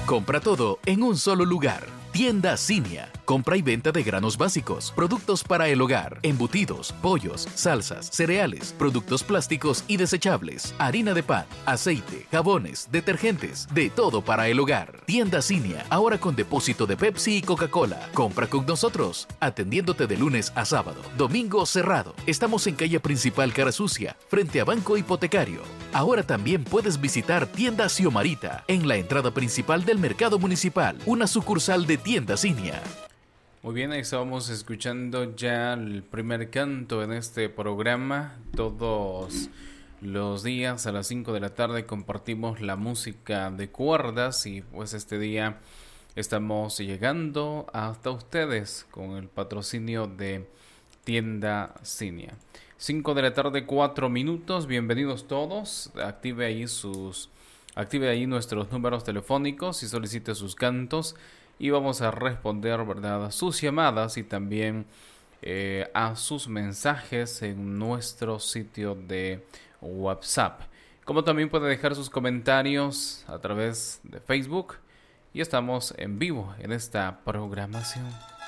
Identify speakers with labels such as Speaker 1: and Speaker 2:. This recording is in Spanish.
Speaker 1: Compra todo en un solo lugar. Tienda Cinia. Compra y venta de granos básicos, productos para el hogar, embutidos, pollos, salsas, cereales, productos plásticos y desechables, harina de pan, aceite, jabones, detergentes, de todo para el hogar. Tienda Cinia, ahora con depósito de Pepsi y Coca-Cola. Compra con nosotros, atendiéndote de lunes a sábado. Domingo cerrado. Estamos en calle principal Cara Sucia, frente a Banco Hipotecario. Ahora también puedes visitar Tienda Xiomarita, en la entrada principal del Mercado Municipal, una sucursal de Tienda Cinia.
Speaker 2: Muy bien, ahí estábamos escuchando ya el primer canto en este programa. Todos los días a las 5 de la tarde compartimos la música de cuerdas y pues este día estamos llegando hasta ustedes con el patrocinio de Tienda Cinia. 5 de la tarde, 4 minutos. Bienvenidos todos. Active ahí nuestros números telefónicos y solicite sus cantos. Y vamos a responder, ¿verdad?, a sus llamadas y también a sus mensajes en nuestro sitio de WhatsApp. Como también puede dejar sus comentarios a través de Facebook. Y estamos en vivo en esta programación.